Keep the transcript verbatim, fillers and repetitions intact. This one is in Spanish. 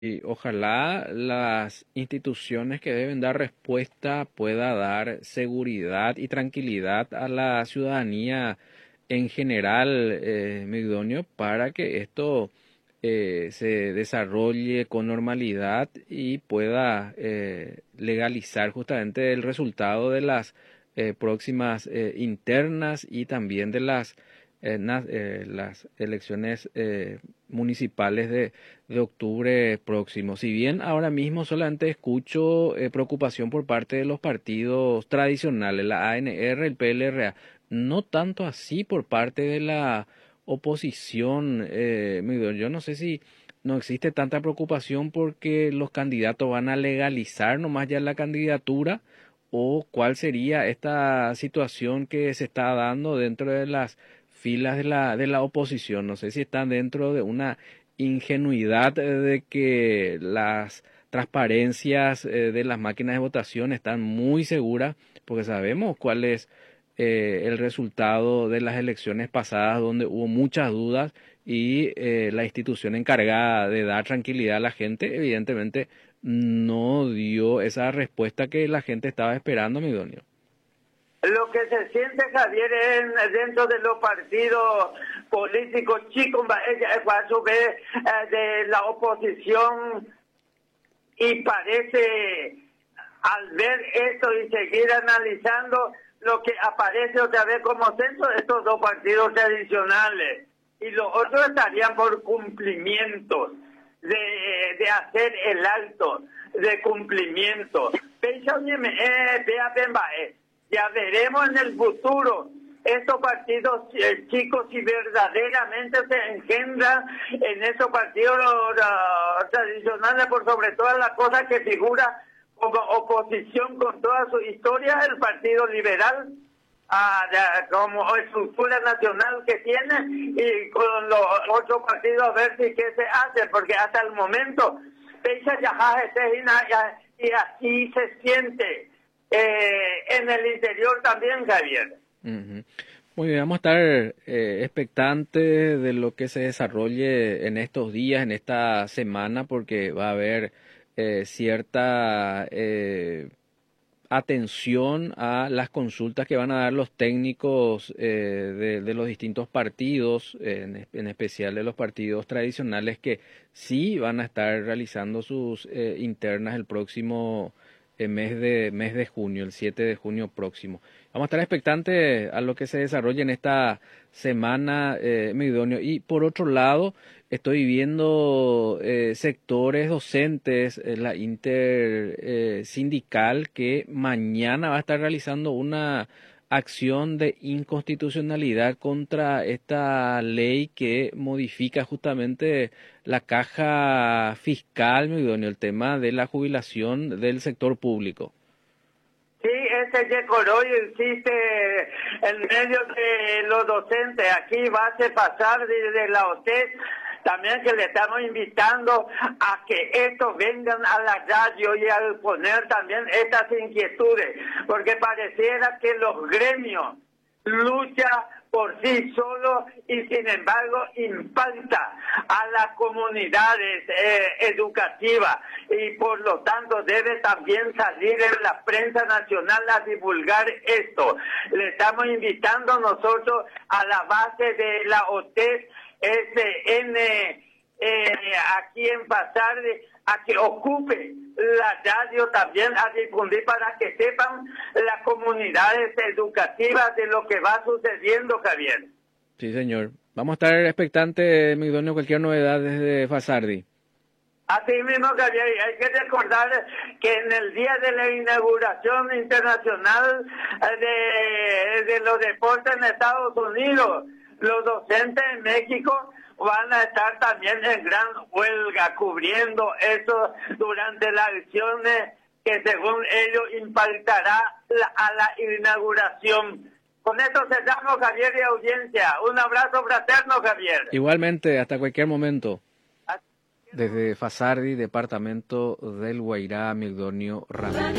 Y ojalá las instituciones que deben dar respuesta pueda dar seguridad y tranquilidad a la ciudadanía en general, eh, Migdonio, para que esto eh, se desarrolle con normalidad y pueda eh, legalizar justamente el resultado de las eh, próximas eh, internas y también de las, eh, na- eh, las elecciones eh, municipales de de octubre próximo. Si bien ahora mismo solamente escucho eh, preocupación por parte de los partidos tradicionales, la A N R, el P L R A, no tanto así por parte de la oposición. Eh, Miguel, yo no sé si no existe tanta preocupación porque los candidatos van a legalizar nomás ya la candidatura o cuál sería esta situación que se está dando dentro de las filas de la, de la oposición. No sé si están dentro de una ingenuidad eh, de que las transparencias eh, de las máquinas de votación están muy seguras, porque sabemos cuál es eh, el resultado de las elecciones pasadas, donde hubo muchas dudas y eh, la institución encargada de dar tranquilidad a la gente, evidentemente no dio esa respuesta que la gente estaba esperando, Midonio. Lo que se siente, Javier, es dentro de los partidos políticos chicos, a su vez, de la oposición, y parece, al ver esto y seguir analizando, lo que aparece otra vez como censo de estos dos partidos tradicionales. Y los otros estarían por cumplimientos, de, de hacer el alto, de cumplimiento. Ya veremos en el futuro estos partidos eh, chicos si verdaderamente se engendran en esos partidos uh, tradicionales, por sobre todas las cosas que figura como oposición con toda su historia, el Partido Liberal, uh, de, como estructura nacional que tiene, y con los otros partidos a ver si qué se hace, porque hasta el momento y así se siente Eh, en el interior también, Javier. Uh-huh. Muy bien, vamos a estar eh, expectantes de lo que se desarrolle en estos días, en esta semana, porque va a haber eh, cierta eh, atención a las consultas que van a dar los técnicos eh, de, de los distintos partidos, en, en especial de los partidos tradicionales, que sí van a estar realizando sus eh, internas el próximo el mes de mes de junio, el siete de junio próximo. Vamos a estar expectantes a lo que se desarrolle en esta semana, eh, Midonio. Y por otro lado, estoy viendo eh, sectores docentes, eh, la inter eh, sindical, que mañana va a estar realizando una acción de inconstitucionalidad contra esta ley que modifica justamente la caja fiscal, mi idóneo, el tema de la jubilación del sector público. Sí, ese que hoy existe en medio de los docentes. Aquí va a pasar desde la O T E S, también que le estamos invitando a que estos vengan a la radio y al poner también estas inquietudes, porque pareciera que los gremios luchan por sí solo y sin embargo impacta a las comunidades eh, educativas, y por lo tanto debe también salir en la prensa nacional a divulgar esto. Le estamos invitando nosotros a la base de la O T E S N eh, aquí en Fasardi, a que ocupe la radio también a difundir para que sepan las comunidades educativas de lo que va sucediendo, Javier. Sí, señor. Vamos a estar expectantes, Migdonio, cualquier novedad desde Fasardi. Así mismo, Javier, hay que recordar que en el día de la inauguración internacional de, de los deportes en Estados Unidos, los docentes en México van a estar también en gran huelga, cubriendo eso durante las acciones que según ellos impactará la, a la inauguración. Con esto cerramos, Javier, y audiencia. Un abrazo fraterno, Javier. Igualmente, hasta cualquier momento. Desde Fasardi, departamento del Guairá, Migdonio Ramírez.